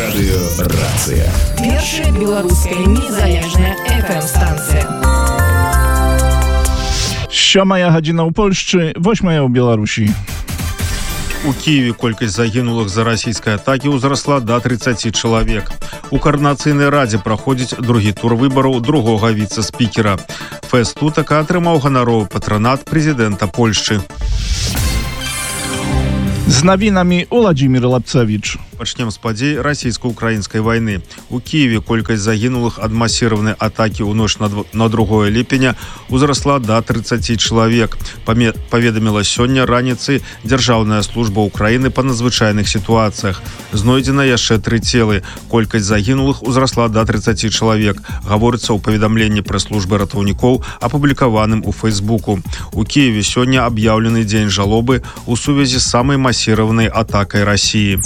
Радыёрацыя. Першая беларуская незалежная FM-станція. 7 гадзіна ў Польшчы, 8 ў Беларусі. У Киеве колькасць загінулых за расійскай атакі ўзрасла да 30 чалавек. У Коордынацыйнай радзе праходзіць другі тур выбараў другога віцэ-спікера. Фэст Тутака атрымаў ганаровы патранат прэзідэнта Польшчы. З навінамі Уладзімір Лапцавіч. Пачнем з падзей расійска-украінскай вайны. У Киеве колькасць загінулых ад масіраванай атакі ў ноч на 2 ліпеня ўзрасла да 30 чалавек. Паведаміла сёння раніцай Дзяржаўная служба Украіны па надзвычайных сітуацыях. Знойдзена яшчэ 3 целы. Колькасць загінулых ўзрасла да 30 чалавек. Гаворыцца ў паведамленні прэс-службы ратаўнікоў, апублікаваным у Фейсбуку. У Киеве сёння аб'яўлены дзень жалобы ў сувязі з самай масіраванай атакай Расіі.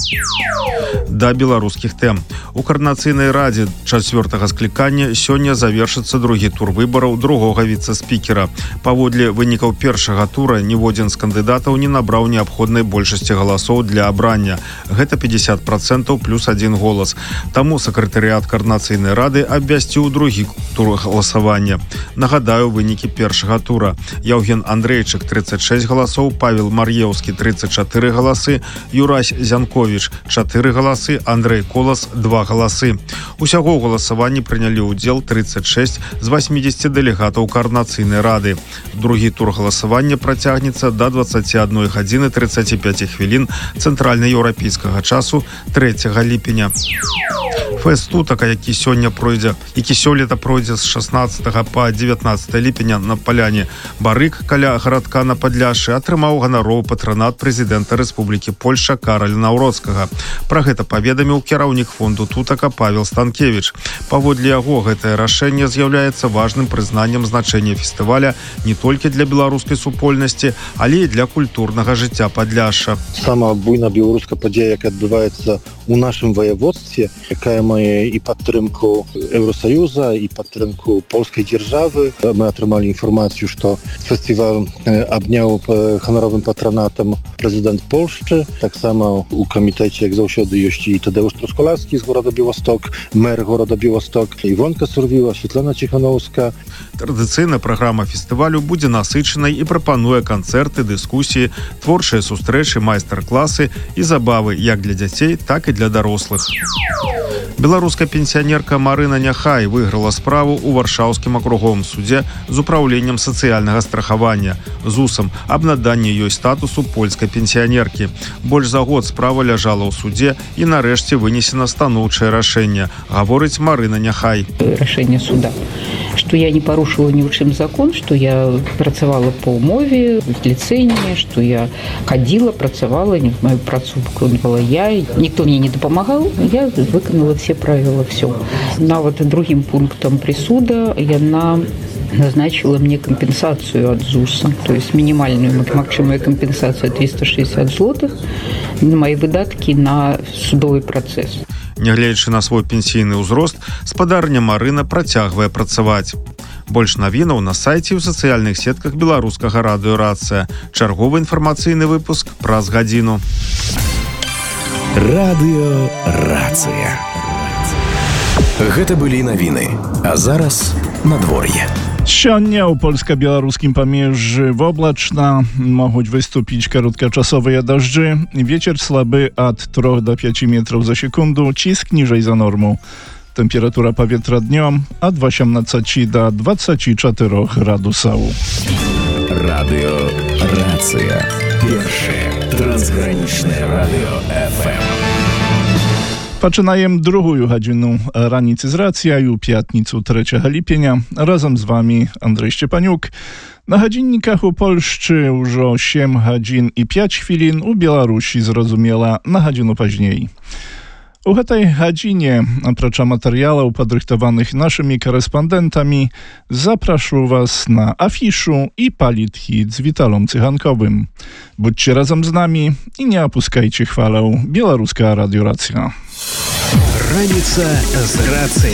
Да беларускіх тэм. У Коордынацыйнай радзе 4-га склікання сёння завершыцца другі тур выбараў другога віцэ-спікера. Паводле вынікаў першага тура ніводзін з кандыдатаў не набраў неабходнай большасці галасоў для абрання. Гэта 50% плюс 1 голас. Таму сакратарыят Коордынацыйнай рады абвясціў другі тур галасавання. Нагадаю, вынікі першага тура. Яўген Андрейчык 36 галасоў, Павел Мар'еўскі 34 галасы, Юрась Зянковіч 4 галасы, Андрей Колас 2 галасы. Усяго ў галасаванні прынялі ўдзел 36 з 80 дэлегатаў Коордынацыйнай рады. Другі тур галасавання працягнецца да 21 гадзіны 35 хвілін цэнтральна-еўрапейскага часу 3 ліпеня. Фэст Тутака, які сёлета пройдзе з 16 па 19 ліпеня на паляне Барык каля гарадка на Падляшшы, атрымаў ганаровы патранат прэзідэнта Рэспублікі Польшча Караля Наўроцкага. Пра гэта паведаміў кіраўнік фонду Тутака Павел Станкевіч. Паводле яго, гэтае рашэнне з'яўляецца важным прызнаннем значэння фестываля не толькі для беларускай супольнасці, але і для культурнага жыцця Падляшша. Сама буйна беларуская падзея, яка адбываецца у нашым ваяводстве, якая мае і падтрымку Еўросаюза, і падтрымку польскай дзяржавы. Мы атрымалі інфармацыю, што фестываль абняў ганаровым патранатам прэзідэнт Польшчы. Таксама у камітэце, як заўсёды, ёсць і Тадeusz Truskolaski з города Białystok, мэр города Białystok, Івонка Сурвіла, Святлана Ціхановська. Традыцыйна праграма фестывалю будзе насычанай і прапануе канцэрты, дыскусіі, творчыя сустрэчы, майстар-класы і забавы як для дзяцей, так і для дарослых. Беларуская пенсіянерка Марына Няхай выйграла справу ў Варшаўскім акруговым судзе з управленнем сацыяльнага страхавання ЗУСам аб наданні ёй статусу польскай пенсіянеркі. Больш за год справа ляжала ў судзе і нарэшце вынесена станоўчае рашэнне, гаворыць Марына Няхай. Рашэнне суда, што я не парушыла ні ў чым закон, што я працавала па ўмове, з ліцэнне, што я хадзіла, працавала, маю працу выконвала я, ніхто мне не дапамагаў, я выканала все правила, все. Нават другим пунктом присуда яна назначила мне компенсацию от ЗУСа, то есть минимальную максимальную компенсацию 360 злотых на мои выдатки на судовый процесс. Нягледзячы на свой пенсійны ўзрост, спадарня Марына працягвае працаваць. Больш навінаў на сайце і ў сацыяльных сетках беларускага радыёрацыя. Чарговы інфармацыйны выпуск праз гадзіну. Радыёрацыя. Гэта былі навіны, а зараз надвор'е. Сёння ў польска-беларускім памежжы воблачна, могуць выступіць кароткачасовыя дажджы, вецер слабы ад 3 до 5 метров за секунду, ціск ніжэй за норму. Тэмпература паветра днём ад 18 до 24 градусаў. Радыёрацыя. Першае трансгранічнае радыё FM. Пачынаем другую гадзіну раніцы з рацыяй у пятніцу 3 ліпеня. Разам з вами Андрей Шчепанюк. На гадзінніках у Польшчы ўжо 7 гадзін і 5 хвілін, у Беларусі, зразумела, на гадзіну пазней. У гэтай гадзіне, апрача матэрыялаў, падрыхтаваных нашымі корэспандэнтамі, запрашу вас на афішу і палітхіт з Віталом Цыганковым. Будźcie разам з намі і не апускайце хвалаў. Беларуская радыёрацыя. Раніца з рацыяй.